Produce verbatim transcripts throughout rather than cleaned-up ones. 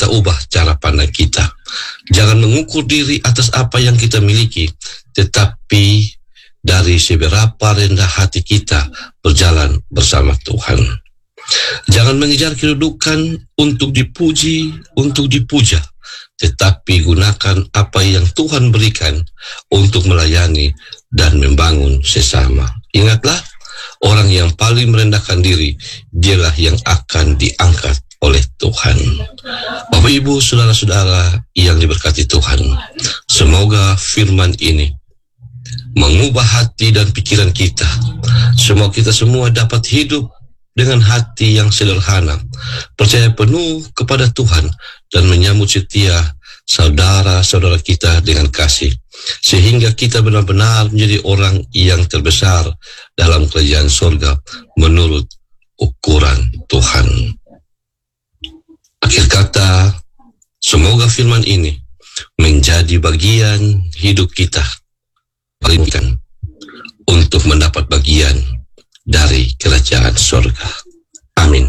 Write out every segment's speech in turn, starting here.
kita ubah cara pandang kita. Jangan mengukur diri atas apa yang kita miliki, tetapi dari seberapa rendah hati kita berjalan bersama Tuhan. Jangan mengejar kedudukan untuk dipuji, untuk dipuja, tetapi gunakan apa yang Tuhan berikan untuk melayani dan membangun sesama. Ingatlah, orang yang paling merendahkan diri, dialah yang akan diangkat oleh Tuhan. Bapak, Ibu, saudara-saudara yang diberkati Tuhan, semoga firman ini mengubah hati dan pikiran kita. Semoga kita semua dapat hidup dengan hati yang sederhana, percaya penuh kepada Tuhan, dan menyambut setia saudara-saudara kita dengan kasih, sehingga kita benar-benar menjadi orang yang terbesar dalam kerajaan surga menurut ukuran Tuhan. Akhir kata, semoga firman ini menjadi bagian hidup kita, paling untuk mendapat bagian dari kerajaan surga. Amin.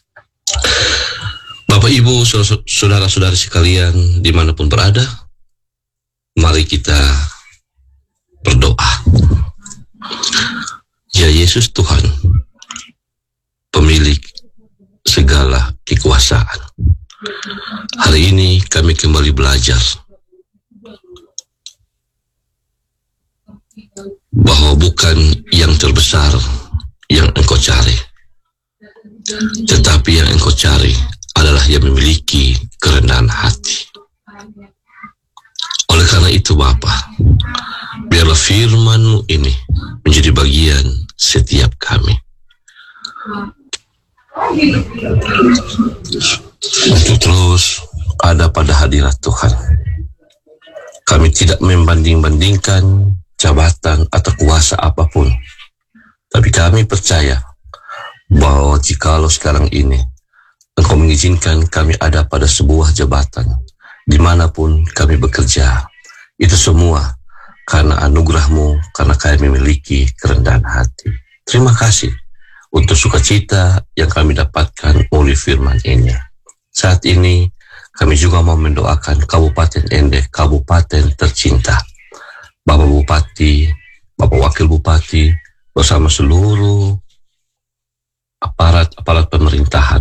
Bapak, Ibu, saudara-saudari sekalian dimanapun berada, mari kita berdoa. Ya Yesus Tuhan, pemilik segala kekuasaan, hari ini kami kembali belajar bahwa bukan yang terbesar yang Engkau cari, tetapi yang Engkau cari adalah yang memiliki kerendahan hati. Oleh karena itu Bapa, biarlah firman-Mu ini menjadi bagian setiap kami, untuk terus ada pada hadirat Tuhan. Kami tidak membanding-bandingkan jabatan atau kuasa apapun, tapi kami percaya bahwa jikalau sekarang ini Engkau mengizinkan kami ada pada sebuah jabatan, dimanapun kami bekerja, itu semua karena anugerah-Mu, karena kami memiliki kerendahan hati. Terima kasih untuk sukacita yang kami dapatkan oleh firman ini. Saat ini kami juga mau mendoakan Kabupaten Ende, kabupaten tercinta, Bapak Bupati, Bapak Wakil Bupati, bersama seluruh aparat-aparat pemerintahan,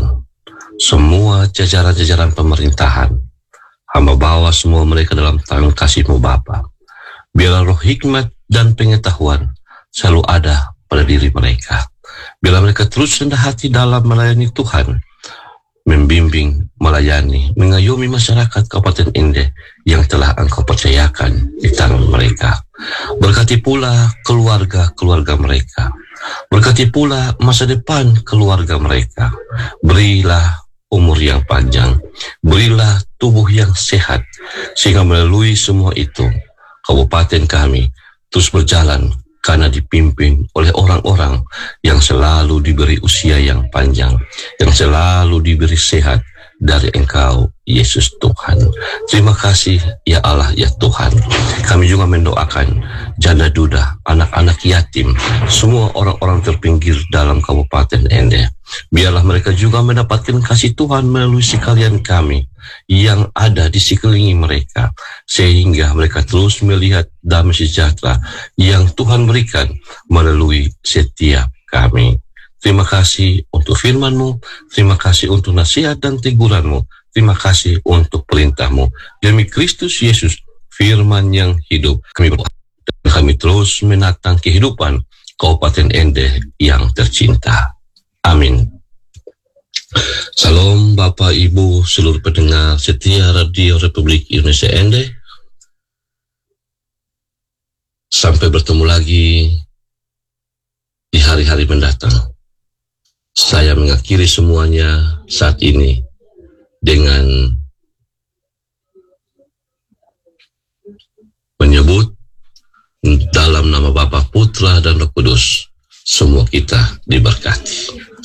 semua jajaran-jajaran pemerintahan. Hamba bawa semua mereka dalam tangan kasih-Mu Bapa. Biarlah roh hikmat dan pengetahuan selalu ada pada diri mereka. Biarlah mereka terus rendah hati dalam melayani Tuhan, membimbing, melayani, mengayomi masyarakat Kabupaten Ende yang telah Engkau percayakan di tangan mereka. Berkati pula keluarga-keluarga mereka. Berkati pula masa depan keluarga mereka. Berilah umur yang panjang, berilah tubuh yang sehat, sehingga melalui semua itu kabupaten kami terus berjalan karena dipimpin oleh orang-orang yang selalu diberi usia yang panjang, yang selalu diberi sehat dari Engkau, Yesus Tuhan. Terima kasih ya Allah, ya Tuhan. Kami juga mendoakan janda duda, anak-anak yatim, semua orang-orang terpinggir dalam Kabupaten Ende. Biarlah mereka juga mendapatkan kasih Tuhan melalui sekalian kami yang ada di sekeliling mereka, sehingga mereka terus melihat damai sejahtera yang Tuhan berikan melalui setiap kami. Terima kasih untuk firman-Mu, terima kasih untuk nasihat dan teguran-Mu, terima kasih untuk perintah-Mu. Demi Kristus Yesus, firman yang hidup, kami berdoa dan kami terus menatang kehidupan Kabupaten Ende yang tercinta. Amin. Salam Bapak Ibu seluruh pendengar setia Radio Republik Indonesia Ende. Sampai bertemu lagi di hari-hari mendatang. Saya mengakhiri semuanya saat ini dengan menyebut dalam nama Bapa, Putra, dan Roh Kudus, semua kita diberkati.